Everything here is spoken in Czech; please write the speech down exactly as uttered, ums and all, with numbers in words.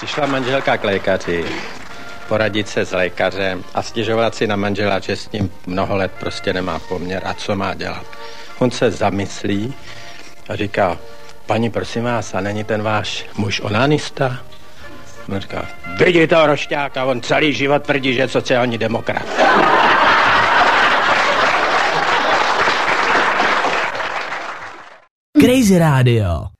Přišla manželka k lékaři, poradit se s lékařem a stěžovat si na manžela, že s ním mnoho let prostě nemá poměr a co má dělat. On se zamyslí a říká, paní, prosím vás, a není ten váš muž onanista? On říká, vidí toho rošťáka, on celý život tvrdí, že je sociální demokrat. Crazy Radio.